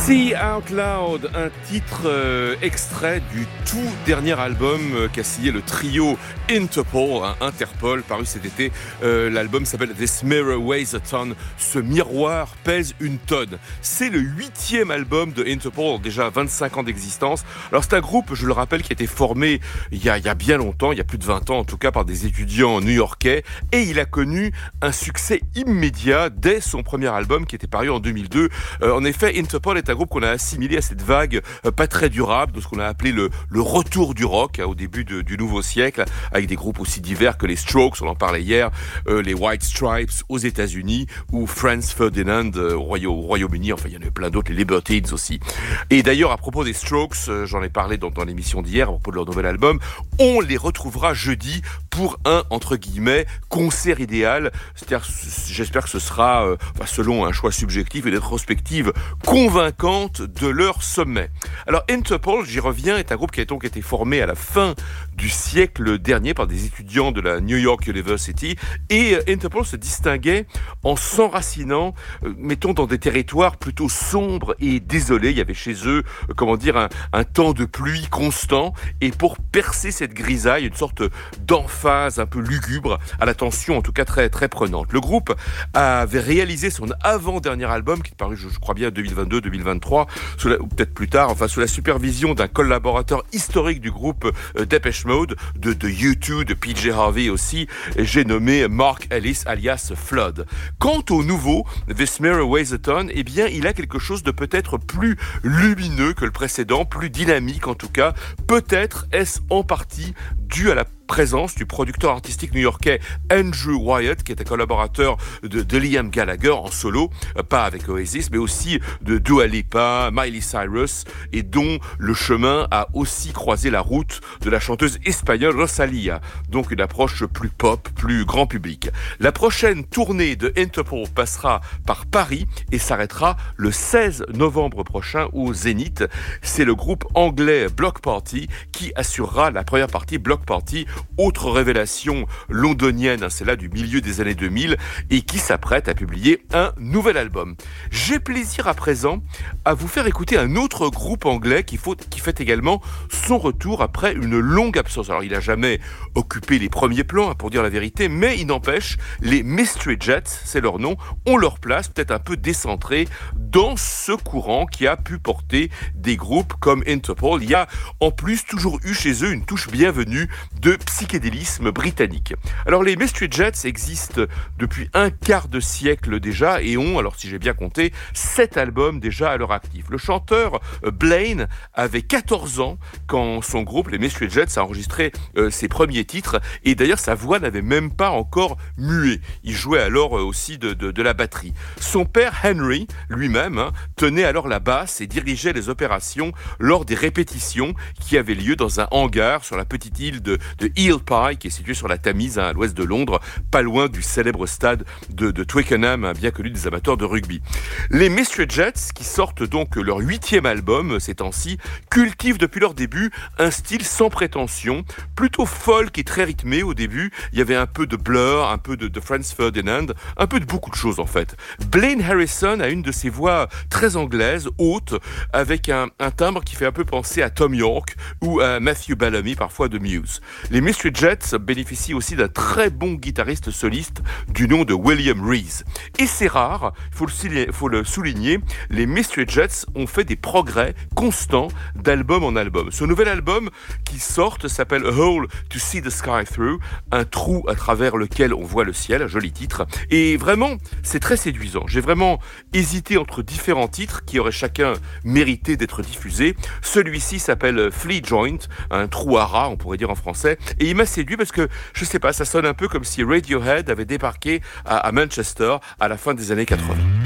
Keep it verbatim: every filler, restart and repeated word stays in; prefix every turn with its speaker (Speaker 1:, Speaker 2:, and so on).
Speaker 1: See Out Loud, un titre euh, extrait du tout dernier album euh, qu'a signé le trio Interpol, hein, Interpol, paru cet été. Euh, l'album s'appelle This Mirror Weighs a Ton. Ce miroir pèse une tonne. C'est le huitième album de Interpol, déjà vingt-cinq ans d'existence. Alors c'est un groupe, je le rappelle, qui a été formé il y a, il y a bien longtemps, il y a plus de vingt ans en tout cas, par des étudiants new-yorkais. Et il a connu un succès immédiat dès son premier album qui était paru en deux mille deux. Euh, en effet, Interpol est un groupe qu'on a assimilé à cette vague euh, pas très durable de ce qu'on a appelé le, le retour du rock hein, au début de, du nouveau siècle, avec des groupes aussi divers que les Strokes, on en parlait hier, euh, les White Stripes aux États-Unis ou Franz Ferdinand euh, au, Royaume, au Royaume-Uni, enfin il y en a plein d'autres, les Libertines aussi. Et d'ailleurs à propos des Strokes, euh, j'en ai parlé dans, dans l'émission d'hier à propos de leur nouvel album, on les retrouvera jeudi pour un entre guillemets concert idéal, c'est-à-dire j'espère que ce sera euh, enfin, selon un choix subjectif et rétrospective convaincante de leur sommet. Alors Interpol, j'y reviens, est un groupe qui a donc été formé à la fin du siècle dernier par des étudiants de la New York University et Interpol se distinguait en s'enracinant, euh, mettons, dans des territoires plutôt sombres et désolés. Il y avait chez eux, euh, comment dire, un, un temps de pluie constant et pour percer cette grisaille, une sorte d'emphase un peu lugubre à la tension en tout cas très, très prenante. Le groupe avait réalisé son avant-dernier album qui est paru, je, je crois bien, deux mille vingt-deux deux mille vingt-trois, sous la, ou peut-être plus tard, enfin sous la supervision d'un collaborateur historique du groupe euh, Depeche Mode, de, de U deux, de P J Harvey aussi, j'ai nommé Mark Ellis alias Flood. Quant au nouveau, This Mirror Weighs a Ton, eh bien il a quelque chose de peut-être plus lumineux que le précédent, plus dynamique en tout cas. Peut-être est-ce en partie dû à la présence du producteur artistique new-yorkais Andrew Wyatt, qui est un collaborateur de, de Liam Gallagher en solo, pas avec Oasis, mais aussi de Dua Lipa, Miley Cyrus, et dont le chemin a aussi croisé la route de la chanteuse espagnole Rosalía, donc une approche plus pop, plus grand public. La prochaine tournée de Interpol passera par Paris et s'arrêtera le seize novembre prochain au Zénith. C'est le groupe anglais Bloc Party qui assurera la première partie. Bloc Party, autre révélation londonienne, hein, c'est là du milieu des années deux mille, et qui s'apprête à publier un nouvel album. J'ai plaisir à présent à vous faire écouter un autre groupe anglais qui, faut, qui fait également son retour après une longue absence. Alors il n'a jamais occupé les premiers plans, hein, pour dire la vérité, mais il n'empêche, les Mystery Jets, c'est leur nom, ont leur place peut-être un peu décentrée dans ce courant qui a pu porter des groupes comme Interpol. Il y a en plus toujours eu chez eux une touche bienvenue de psychédélisme britannique. Alors les Mystery Jets existent depuis un quart de siècle déjà et ont, alors si j'ai bien compté, sept albums déjà à leur actif. Le chanteur Blaine avait quatorze ans quand son groupe, les Mystery Jets, a enregistré euh, ses premiers titres et d'ailleurs sa voix n'avait même pas encore mué. Il jouait alors euh, aussi de, de, de la batterie. Son père Henry, lui-même, hein, tenait alors la basse et dirigeait les opérations lors des répétitions qui avaient lieu dans un hangar sur la petite île de de Eel Pie, qui est situé sur la Tamise, hein, à l'ouest de Londres, pas loin du célèbre stade de, de Twickenham, hein, bien connu des amateurs de rugby. Les Mystery Jets, qui sortent donc leur huitième album ces temps-ci, cultivent depuis leur début un style sans prétention, plutôt folk et très rythmé au début. Il y avait un peu de Blur, un peu de, de Franz Ferdinand, un peu de beaucoup de choses en fait. Blaine Harrison a une de ses voix très anglaises, haute, avec un, un timbre qui fait un peu penser à Tom York ou à Matthew Bellamy, parfois de Muse. Les Mystery Jets bénéficient aussi d'un très bon guitariste soliste du nom de William Rees. Et c'est rare, il faut, faut le souligner, les Mystery Jets ont fait des progrès constants d'album en album. Ce nouvel album qui sort s'appelle A Hole to See the Sky Through, un trou à travers lequel on voit le ciel, un joli titre. Et vraiment, c'est très séduisant. J'ai vraiment hésité entre différents titres qui auraient chacun mérité d'être diffusés. Celui-ci s'appelle Flea Joint, un trou à rat, on pourrait dire en français. Et il m'a séduit parce que, je sais pas, ça sonne un peu comme si Radiohead avait débarqué à, à Manchester à la fin des années quatre-vingts.